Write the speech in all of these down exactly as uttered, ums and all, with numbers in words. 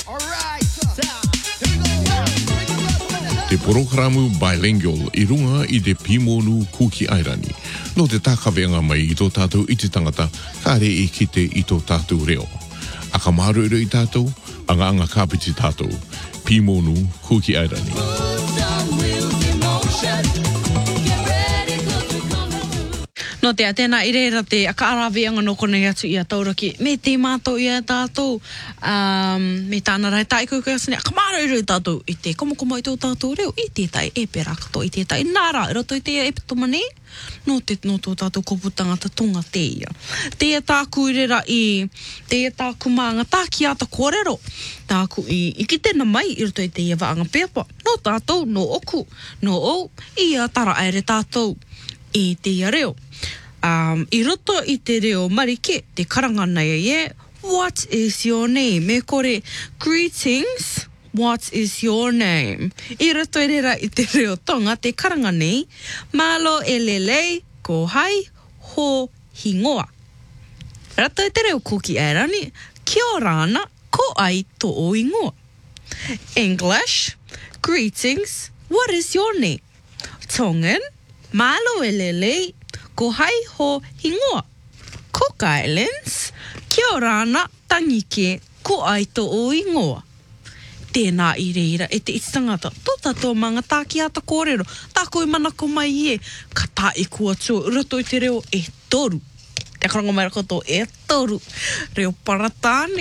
Te programa bilingual i runga i te Pimonu Kuki Airani. No te takawenga mai i tō tātou i te tangata, kare i kite i tō tātou reo. A ka maruero i tātou, anga anga kāpiti tātou. Pimonu Kuki Airani. No te atena i reira te akaaraweanga no konei atu i a tauraki. Me te mātou i a tātou. Um, me tāna rai tai kuku asane. Akamara i rei tātou i te komokoma i tō tātou reo. I te tai e pera kato i te tai. Nara, i roto i te e pitomani. No te no tō tātou koputanga ta tonga te ia. Te e tāku i reira i te e tāku maanga tāki ata kōrero. Tāku i iki tēnā mai i roto i te ia waanga pepa. No tātou, no oku, no o. I a tara aere tātou i te ia reo. Um, I roto i te reo marike, te karangana e, what is your name? Me kore, greetings, what is your name? I roto i rera i te reo tonga, te karangana, malo elelei, ko hai, ho hingoa. Rato i te reo Kuki Airani, kia rana, ko ai to o ingoa. English, greetings, what is your name? Tongan, malo elelei, ko hai ho hingoa. Cook Islands, kia rana tangike, ko ai to o ingoa. Tēnā i reira e te itangata, tō tātou manga tāki ata kōrero, tāko i manako mai e, ka tā i kua tō, roto i te reo e toru. Te karongo mai rako tō e toru. Reo paratāne,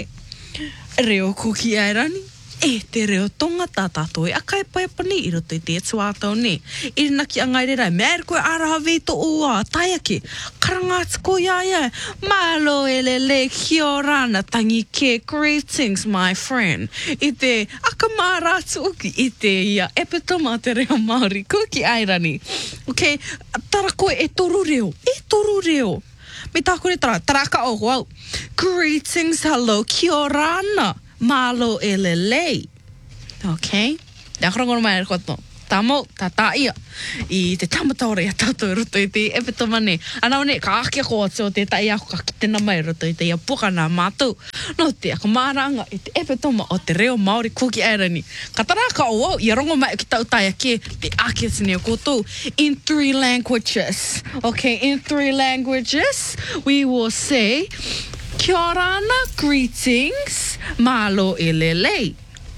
reo Kuki Airani, e te reo tonga tā tātou e akai pai pani i roto i te tuātau ne. I rina ki angai rerai, mea ere koe araha veito oa, tai ake, karangāti ko ia ia, malo elele, kia rana, tangi ke, greetings my friend. I te akamārātu uki, i te ia, epitoma te reo Māori, Kuki Airani. Ok, tara koe e toru reo, e toru reo. Me tā kore tara, tara ka o wau. Greetings, hello, kia rana. Malo elelei. Okay. Te akarongono mai ar koto. Tā mau, tā tā ia. I te tamataora ia tātou roto i te epitomane. Anau ne, ka ake ko atu o te tai ako ka kitena mai roto i te ia puka nā mātou. No te akamāranga i te epitoma o te reo Māori Kuki Airani. Ka taraka o au, ia rongo mai ki tau tai ake, te ake sine o kotou. In three languages. Okay, in three languages, we will say, kia rana, greetings, malo elelei.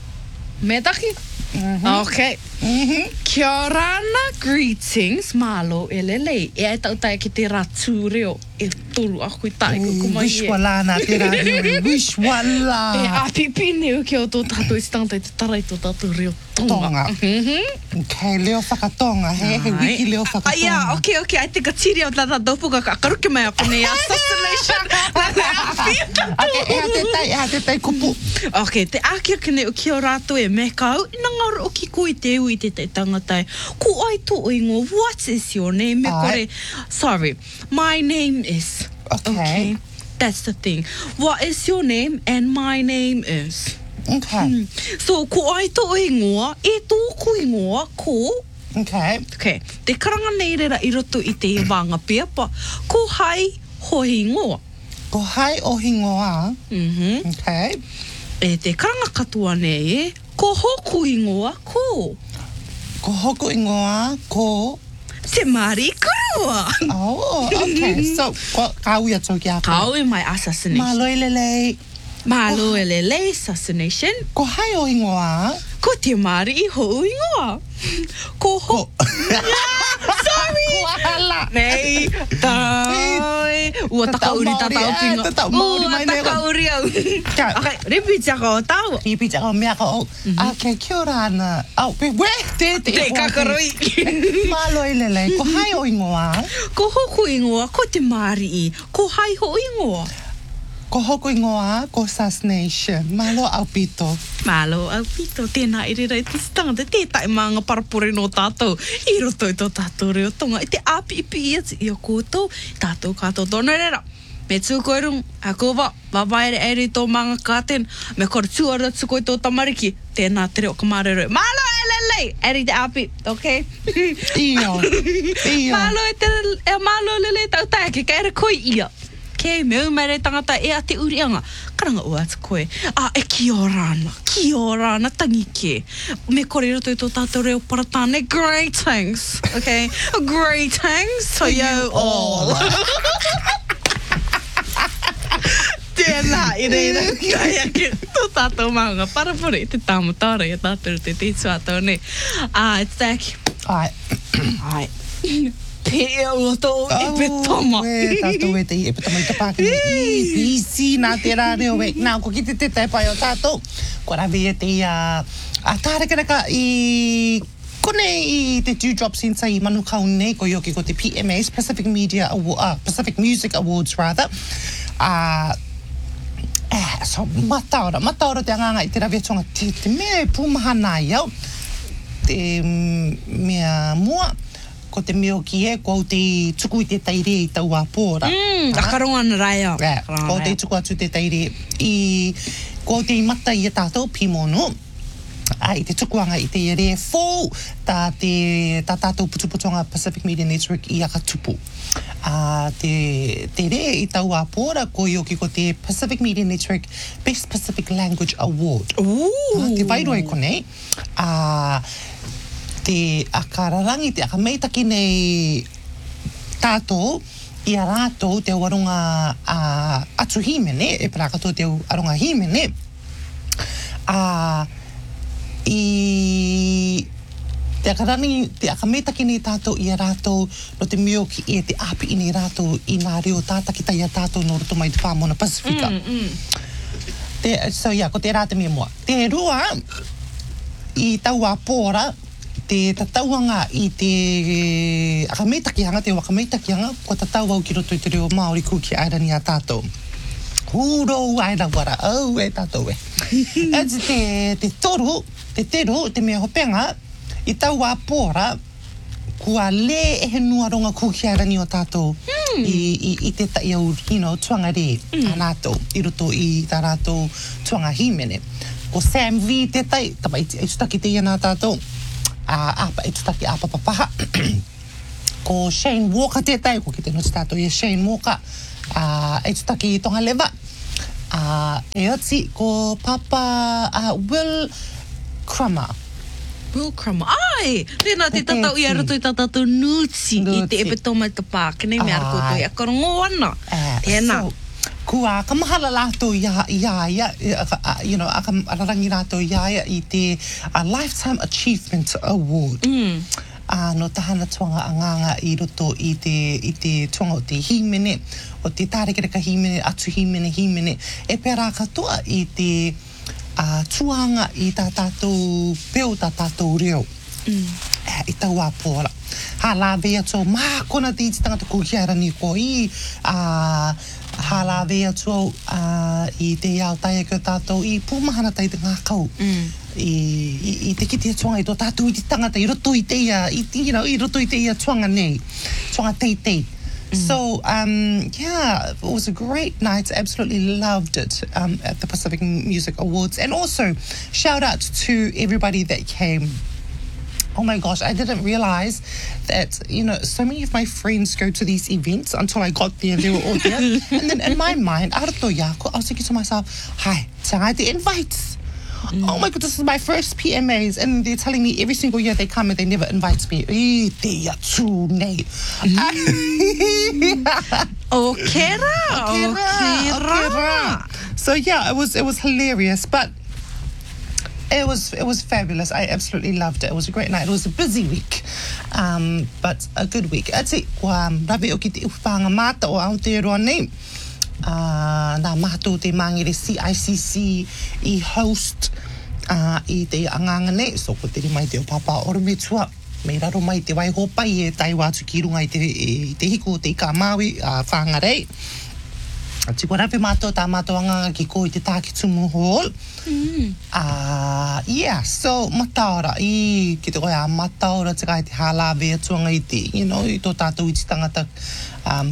Me taki? Mm-hmm. Okay. Mm-hmm. Kia rana, greetings, malo elelei. E ai tau tai ki te ratu reo. E toru ako i tai ko kumai e. Wishwala nā te reo. Wishwala. E apipi neo ki o tō tātou i stangata i te tarai tō tātou reo tonga. Tonga. Mm-hmm. Okay, leo whakatonga. He, he wiki leo whakatonga. Ah, yeah, okay, okay. Ai te ka tiri au tātou tōpuka ka akaruke mai ako nei assassination. Okay, e ha te tai, e ha te tai kupu. Okay, te ākia kene o ki o rātou e me kau. Ina ngaro o ki ko i te ui te te tangatai. Ko ai tō oingo, what is your name? Me kore, sorry, my name is. Okay. Okay, that's the thing. What is your name? And my name is. Okay. Hmm. So, ko ai tō oingoa, e tōku ingoa, ko. Okay. Okay, te karanga nei rera i roto i te wanga peapa. Ko hai hohi ingoa. Ko hai o hingoa. Mhm. Okay. E te karanga katua nei e, ko hoku ingoa, ko. Ko hoku ingoa, ko. Te Māori kurua. Oh, okay. So, ko kaui atu ki a Kau e mai assassination. Malo elelei. Malo elelei assassination. Ko hai o ingoa. Ko te Māori i hou ingoa. Ko ho... Sorry! Ko ala. Nei, tai. Ua taka uri tatau pinga. Tatau Māori mai nei. Ua taka uri au. Okay, repeat ako o tau. Repeat ako mea ko. Okay, kia rana. Au, pe, we, te, te. Te kakaroi. Malo elelei. Ko hai o ingoa. Ko hoku ingoa, ko te Māori i. Ko hai ho ingoa. Ko hoku ingoa, ko assassination. Malo au pito. Malo au pito, tēnā i rera i te stangata, tētai maanga parapore no tātou, i roto i tō tātou reo tonga, i te apipi i atu i o kōtou, tātou kātou tōna rera. Me tūkoirung, a kōwa, wawaere eri tō maanga kāten, me kore tūara tūkoi tō tamariki, tēnā te reo kamarero. Malo elelei, eri te api, okay? Iyo, iyo. Malo e te, e malo elelei tau taeke, ka ere koi ia. Ke meu mai re tangata e a te urianga. Karanga ua atu koe. A e ki ora ana. Ki ora ana tangi ke. Me kore roto i tō tātou reo paratāne. Greetings. Okay? Greetings to you all. Tēnā, i reira, kai ake, tō tātou maunga, parapore, te tāmatara, i tātou te tītua tau ne. Ah, it's like, Ai. ai, pēa ua tō e petama. E tātou e te i e petama i te pākini. I pisi nā te rā reo e. Nā, ko ki te te tai pai o tātou. Ko rawe e te a, a tārekaraka i kone i te Dewdrop Centre i Manukau nei, ko ioki ko te P M As, Pacific Media Award, uh, Pacific Music Awards, rather. Ah, uh, Eh, so mataora, mataora te anganga i te rawe tonga te, te mea e pūmahana i au. Te mea mua, ko te mea o ki e, ko au te tuku i te taire i tau a pōra. Mm, akaronga na rai au. Yeah, ko au te tuku atu te taire i, ko au te imata i a tātou pimonu. Ai, te tukuanga i te re fōu, tā te tā tātou putuputonga Pacific Media Network i aka tupu. Uh, te, te re i tau a pōra, ko i oki ko te Pacific Media Network Best Pacific Language Award. Ooh. Uh, te wairoi ko nei. Uh, te akararangi, te akameitaki nei tātou, i a rātou te warunga uh, atu himene, e parakato te arunga himene. Uh, I te akarani, te akametaki ni tātou i a rātou no te mio ki e te api i ni rātou i nā reo tātaki tai a tātou no roto mai te whāmona Pasifika. Mm, mm. Te, so yeah, ko te rā te mea mua. Te rua i tau a pōra, te tatauanga i te akameitakianga, te wakameitakianga, ko tatau au ki roto i te reo Māori kuki airani a tātou. Huro aira wara, au e tātou e. Ati te, te toru, te teru, te mea hopenga, i tau a pōra, kua le e he nuaronga kukiarani o tātou mm. i, i, i te tai au, you know, tuanga re, mm. a nātou, i roto i tā rātou tuanga himene. Ko Sam V te tai, tapa i tutaki te ia nā tātou, a apa, i tutaki a papapaha. Ko Shane Walker te tai, ko ki te noti tātou i Shane Walker, a i tutaki i tonga lewa. A e ati, ko papa uh, Will Crummer. Will Crummer. Ai! Tēnā te tatau i a roto i tatau nuti i te epetoma i te pākene me ara koto i a karongo ana. Tēnā. So, kua kamahara lātou ia, ia, ia, you know, aka ararangi lātou ia, ia i te uh, Lifetime Achievement Award. Mm. Uh, no tahana tuanga anganga i roto i te, i te tuanga o te himene, o te tārekereka himene, atu himene, himene, e pērā katoa i te uh, tuanga i tā tātou peo, tā tātou reo. Mm. Uh, I tau a pōra. Ha la vea tō, mā kona te iti tangata kuhiarani ko i, uh, ha la vea tō uh, i te iau taia kio tātou, i pūmahana tai te ngākau. Mm. I, i, i te kitea tuanga i tō tātou i te tangata, i roto i te ia, i, you know, i roto i te ia tuanga nei, tuanga tei tei. Mm. So, um, yeah, it was a great night. Absolutely loved it um, at the Pacific Music Awards. And also, shout out to everybody that came. Oh my gosh, I didn't realize that, you know, so many of my friends go to these events until I got there, they were all there. And then in my mind, arato yako, I was thinking to myself, hi, tia the invites. Mm. Oh my God, this is my first P M As, and they're telling me every single year they come and they never invite me. E te atu nei. O kera, o kera. So yeah, it was it was hilarious, but it was it was fabulous. I absolutely loved it. It was a great night. It was a busy week, um, but a good week. Ati, kua rawe o ki te upanga mata o Aotearoa nei. Uh, nā mātou te mangere C I C C i host uh, i te anganga nei, so ko te mai te o papa orometua, me raro mai te wai hopai e tai wātu ki runga i te, i te hiku o te ika Māui a uh, whangarei. Ati ko rawe mātou tā mātou anganga ki ko i te Tākitumu Hall. Mm. Uh, yeah, so mataora i ki te koe a mataora te kai te hālawe atuanga i te, you know, i tō tātou i te tangata um,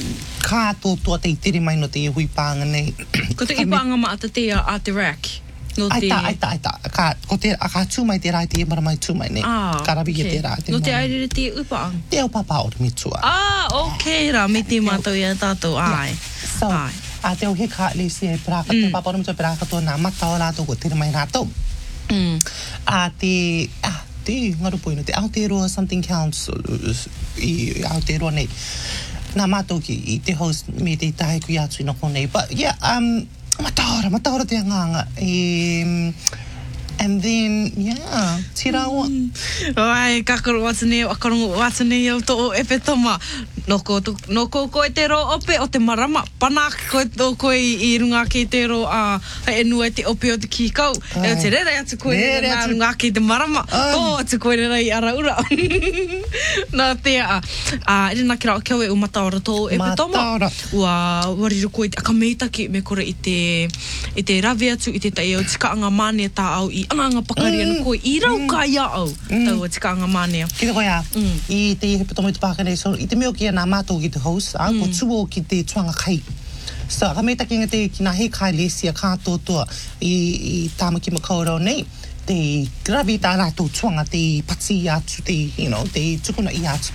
kātoa toa te tere mai no te hui pānga nei. Ko te ipanga ma ata te a te rack. No te... Aita, aita, aita. Ka, ko te, a ka tūmai te rai te e maramai tūmai ne. Ah, ka rawi okay. te rā. No te airere te upaang? Te au papa o te mitua. Ah, okay rā, me te mātou ia tātou, ai. So, ai. a te au he ka le se praka, te papa o te mitua praka tō nā mata o rātou ko tēra mai rātou. Mm. A te, ah, te ngarupoino, te Aotearoa Something Council, i Aotearoa nei. Nā mātou ki i te host me te tahe kui atu i noko nei. But yeah, um, mataora, mataora te anganga. Um, and then, yeah, tira ua. Ai, kakaro watane, akarongo watane au to o epe toma. Noko, noko koe te ro ope o te marama. Panaki koe to koe i runga ki te ro a uh, enua te ope o te kikau. E o te rera atu koe rera nā runga ki te marama. Tō atu koe rera i araura. Nā te a. Uh, Rina ki rao kia we u mataora tō epe toma. Mataora. Ua wariru koe te akameitaki me kore i te, i te rawe atu i te tai o tika anga mane tā au i anga pakari anu koe i rau ka ia au. Tau o tika anga mane. Ki te koe a, i te i hepe tomo i te pākane, so i te meo ki a nā mātou ki te host, a, ko tuo ki te tuanga kai. So, ka mei taki te ki nā he kai lesia kātotoa i, i tāmaki makaurau nei, te rawi tā rātou tuanga, te pati i atu, te, you know, te tukuna i atu.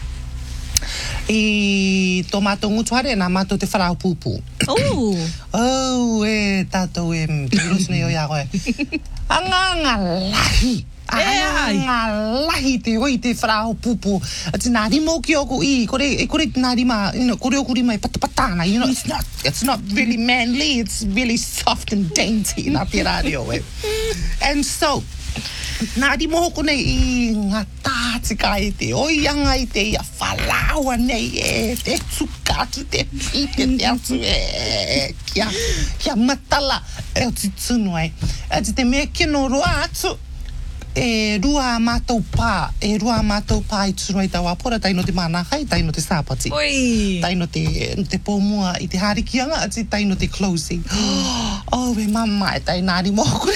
I tō mātou ngutuare, nā mātou te wharau pūpū. Oh! Oh, e tātou e pirus nei o ia koe. Anganga lahi. Anganga lahi te hoi te wharau pūpū. Ati nā rimo ki oku i, kore, e kore nā rima, you know, kore oku rima i patapatana, you know, it's not, it's not really manly, it's really soft and dainty, nā te radio e. And so, nā rimo hoko nei i ngā tātika i te oianga i te ia whalaua nei e, te tukatu, te pite, te atu e, kia, kia matala, e o te tunu ai. E te mea kino roa atu, e rua mātou pā, e rua mātou pā i tunu ai tau apora, taino te mānakai, taino te sāpati. Oi! Taino te, te pōmua i te harikianga, ati taino te closing. Oh, e mama, e tai nāri mōku.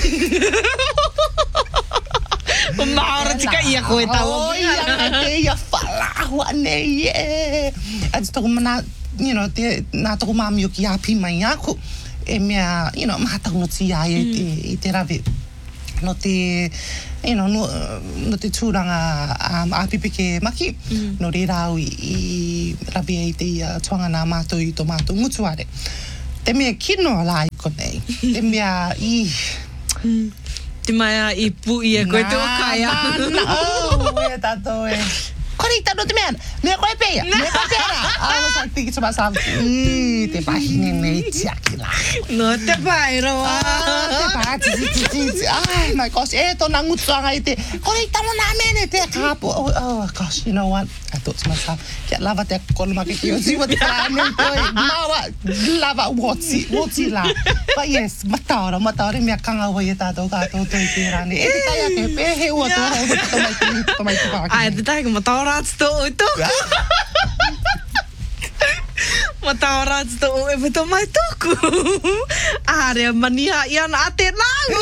O maora tika ia koe tau. O ia te ia whalahua nei e. Ati toko mana, you know, te, nā toko māmi o ki api mai aku, e mea, you know, mātau no ti ai e te, i te rawe. No te, you know, no, no te tūranga um, āpipike maki, mm. no re rau i, i rawe i te uh, tuanga nā mātou i tō mātou ngutuare. Te mea kino lai konei, te mea i... Mm. Te maia i pu i e koe te okaia. Nā, oh, e tātou e. Kore i tano te mea, mea koe pēia, mea koe pēra. I was like thinking to myself, i, te pahine nei tiaki la. No te pai roa. Te paha, titi, titi, titi. Ai, my gosh, e tōna ngutuanga i te, kore i tano nā mene te kāpu. Oh, oh, gosh, you know what? I thought to myself, kia lava te kolomake ki o ziwa te rāne toi. Mawa, lava woti, woti la. But yes, mataora, mataora, mea kangawa i e tātou kātou toi te rāne. E te tai ake, e he ua tō hau, tomai te, tomai te pākine. Ai, te tai ka mataora atu tō o tōku. Mataora atu tō o e wito mai tōku. Ārea mania i ana a te nāu.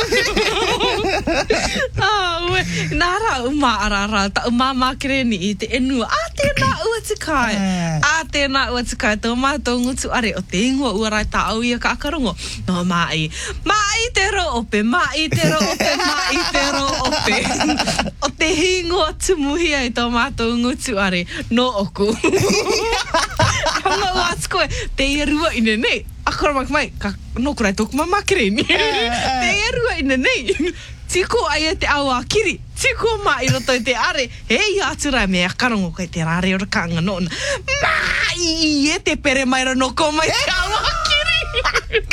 Ah, ue, nā rā uma arara, ta uma mākereni i te enua. A te nā ua te kai. A te nā ua te kai, tō mātou ngutu are o te ingua uarai tā au ia ka akarongo. No, mai. Mai te ro ope, mai te ro ope, mai te ro ope. O te hingoa tumuhi ai tō mātou ngutu are, no oku. Hanga wāts koe, te irua ina nei. Akora mak mai, ka nokurai tōku mamakireni. Te irua ina nei. Tiko ai e te awa kiri. Tiko ma i roto i te are. Hei aturai me akarongo koe te rare o rakanga nona. Mai i e te pere mai ra noko mai te awa kiri.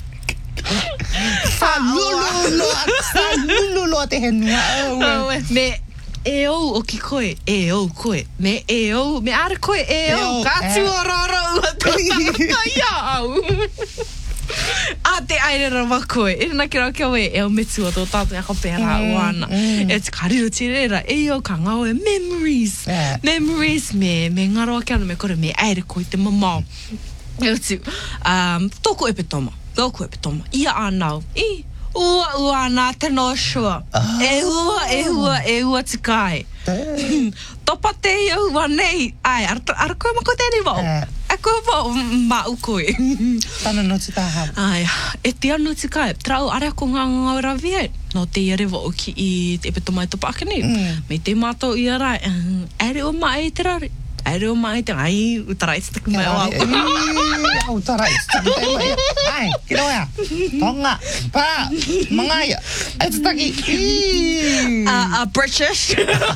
Sa lulu, sa lulu te henua. Me e ou o ki koe, e ou koe. Me e ou, me are koe e ou. Ka atu o roro ua tōtaka iau. A te aere rawa koe. E nā ki rau kia we, e o metu o tō tātou e kapera o ana. E te kariro ti reira, e o ka ngau e memories. Memories me, me ngaroa ki ana me kore me aere koe te mamau. E o tu, um, tōku epe toma, tōku epe toma. Ia anau, i, ua ua nā te no shua. E ua, e ua, e ua te kai. Topa te iau wa nei. Ai, ara, ara koe mako tēnei wau. A ko po mau koe. Tana no te taha. Ai, e te anu te kai. Trau are ko ngā ngaura via. No te ere wa oki i te epe tomai topa akane. Mm. Me te mātou i ara. Ere o mai te rare. Ere o mai te ai. Utarai te taku mai o au. Utarai te taku mai o au. Ai, ki roa. Tonga. Pa. Mangaia. E te taki. A British.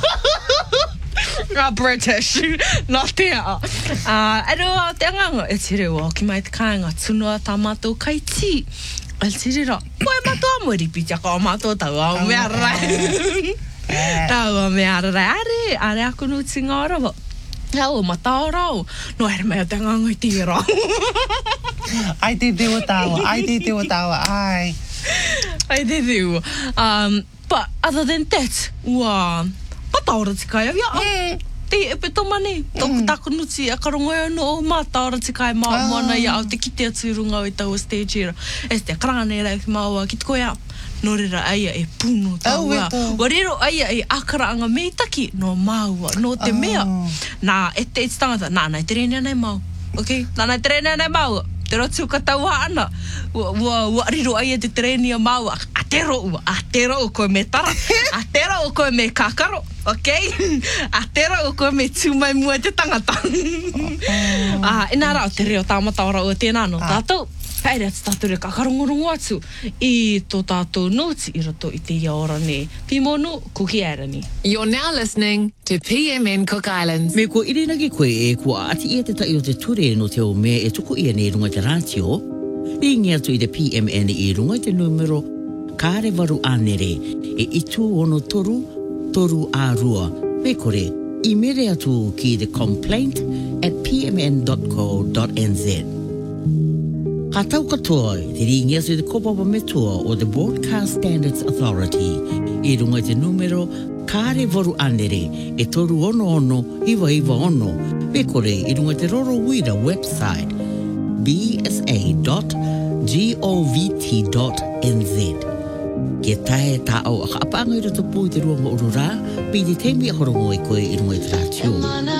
A British. Nā te a. Ere o te anganga. E tere o ki mai te kāinga. Tunua tā mātou kai ti. E tere ra. Koe mātou a mori pita ka o mātou tau a mea rai. Tau a mea rai. Are, are ako nu ti ngā rawa. Rau, matao rau. No ere mea te anganga i te ra. Ai te te o tawa. Ai te te o tawa. Ai. Ai te te o. Um, but other than that, ua... Mataora te kai awia. Mm. Te epe tomani. Tōku takunuti a karongoe no o mataora te kai maa Ah. moana ia au te kite atu i runga o i tau a stage era. E te karane rei ki maua ki te koe a. No rera aia e puno tau Au e a. tō. Wa rero aia e akaraanga meitaki no maua, no te Ah. mea. Nā, e te iti tangata, nā, nai te rene nei mau. Ok? Nā, nai te rene nei mau. Te rotu ka tau ana. Ua, ua, ua riro aia te terenia mau. A, a tero ua, a tero o koe me tara. A tero o koe me kakaro. Ok? A tero o koe me tūmai mua te tangata. Ah, ina rao te reo tāmata ora o tēnā no tātou. Haere atu tātou re kakarongorongo atu i tō tātou noti i roto i te ia ora ne. Pimonu, kuki airani. You're now listening to P M N Cook Islands. Me ko irena ki koe e kua ati ia te tai o te ture no te o mea e tuku ia nei runga te ratio. Ringi atu i te P M N i runga te numero kāre waru anere e itu ono toru, toru a rua. Me kore, i mere atu ki the complaint at p m n dot co dot n z. Ka tau katoa te ringi atu i te kopapa metua o the Broadcast Standards Authority i runga te numero kāre waru anere e toru ono ono iwa iwa ono. Me kore i runga te Roro Wira website b s a dot gov dot n z. Ke tae ta au a kaapanga i rato pui te ruanga urura pi te temi a horongo i koe i runga i te ratio.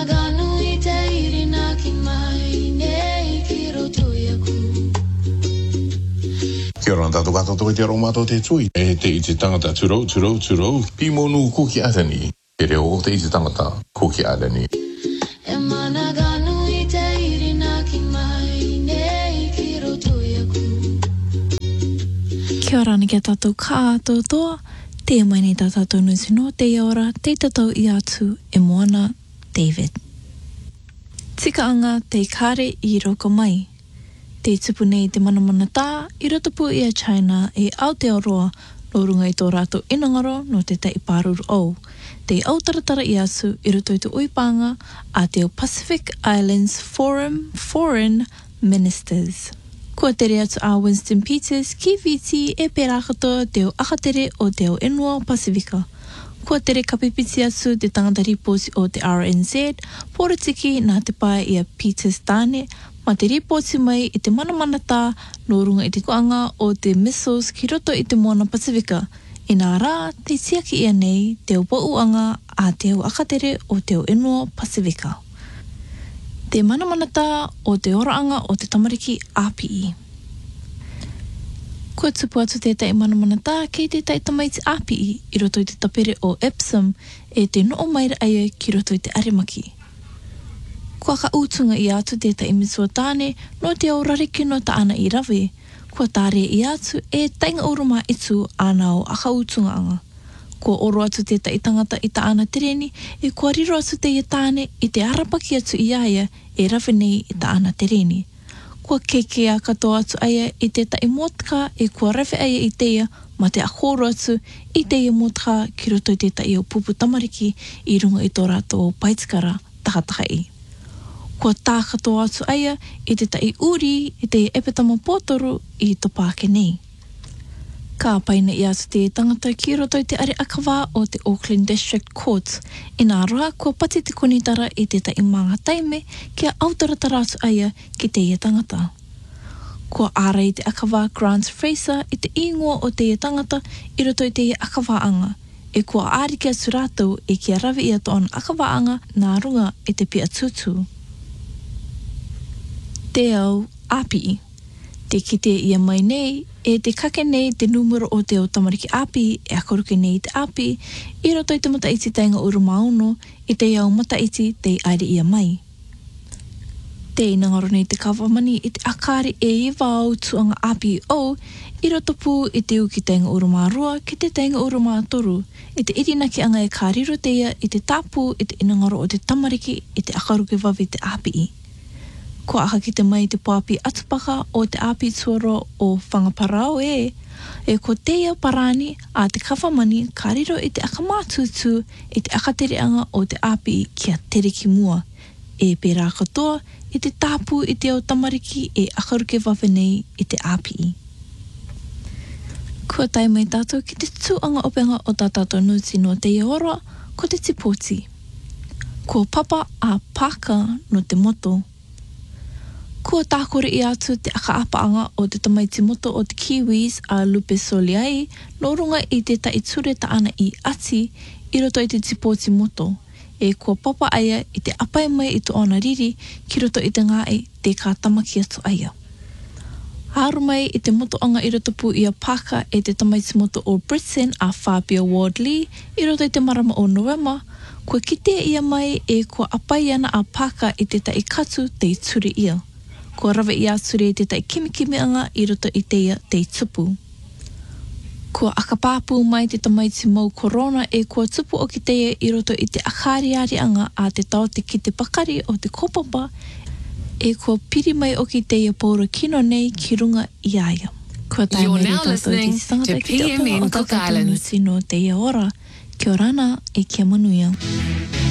Kia ora tātou katoa te aro mātou te tui. E te iti tangata turou, turou, turou. Pimonu kuki arani. Te reo te iti tangata kuki arani. E mana ganu i te irina ki mai nei ki roto i aku. Kia ora ni kia tātou kātou toa, te mai ni tā tātou nusi no te ora, te tatau i atu e moana David. Tika anga te kare i roko mai. Te tupu nei te manamana tā, i rotopu i a China e Aotearoa no runga i tō rātou inangaro no te tai pāruru au. Te autaratara i asu i roto i te uipanga a te Pacific Islands Forum Foreign Ministers. Kua tere atu a Winston Peters ki viti e pērākatoa te o akatere o te o Enua Pasifika. Kua tere kapipiti atu te tangata riposi o te R N Z, porotiki nā te pai i a Peters tāne, ma te ripoti mai i te manamana tā no runga i te kuanga o te missiles ki roto i te moana Pasifika. I nā rā, te tiaki ia nei te o pauanga a te o akatere o te o Enua Pasifika. Te manamana tā o te oraanga o te tamariki A P I. Kua tupu atu te tai manamana tā kei te tai tamaiti A P I i roto i te tapere o Epsom e te noo maira aia ki roto i te arimaki. Kua ka utunga i atu te tai misua tāne no te au rariki no ta ana i rawe. Kua tāre i atu e tainga uruma itu ana o aka utunga anga. Kua oro atu te tai tangata i ta ana tereni e kua riro atu te i tāne i te arapaki atu i aia e rawe nei i ta ana tereni. Kua keke a katoa atu aia i te tai motka e kua rawe aia i teia ma te akoro atu i teia motka ki roto i te tai o pupu tamariki i runga i tō rātou o paitikara takatakai. Kua tā katoa atu aia i te tai uri i te epetama pōtoru i tō pāke nei. Ka paina i atu te tangata ki roto i te are akawā o te Auckland District Court. I nā roa, kua pati te konitara i te tai manga taime kia autaratara atu aia ki te ia tangata. Kua ara i te akawā Grant Fraser i te ingoa o te ia tangata i roto i te ia akawaanga. E kua āriki atu rātou e kia rawe i atu ana akawaanga nā runga i te pia tutu. Te au api. Te kite ia mai nei, e te kake nei te numero o te o tamariki api, e akaruke nei te api, i roto i te mata iti tainga uru mauno, i te iau mata iti te aere ia mai. Te inangaro nei te kawamani i te akari e i wau tuanga api o, i roto pū i te uki tainga uru marua, ki te tainga uru mātoru, i te irinaki anga e kāriro te ia, i te tapu, i te inangaro o te tamariki, i te akaruke wawi te api i. Ko aha ki te mai te pāpi atupaka o te api tuaro o whangaparao e, e ko te ia parani a te kawamani kāriro i te akamātutu i te akatereanga o te api kia tereki mua. E pērā katoa i te tāpu i te o tamariki e akaruke wawenei i te api i. Kua tai mai tātou ki te tuanga openga o tā tātou nuti no te iora ko te tipoti. Kua papa a pāka no te moto. Kua tākore i atu te akaapaanga o te tamaiti moto o te Kiwis a Lupe Soliai no runga i te taiture ta ana i ati i roto i te tipoti moto. E kua papa aia i te apai mai i te ona riri ki roto i te ngāe te kā tamaki atu aia. Haru mai i te moto anga i roto pu i a pāka e te tamaiti moto o Britain a Fabia Wardley i roto i te marama o Noema, kua kitea ia mai e kua apai ana a pāka i te tai katu te ture ia. Kua rawa i ature i te tai kimikimi anga i roto i te ia te tupu. Kua akapāpū mai te tamaiti mau korona e kua tupu o ki teia i roto i te akariari anga a te tau te ki te pakari o te kopapa e kua piri mai o ki teia pōra kino nei ki runga i aia. Kua tai You're mai now tātou i listening te tangata to ki te P M N o Cook tātou Islands. nuti no teia ora. Kia orana e kia manuia.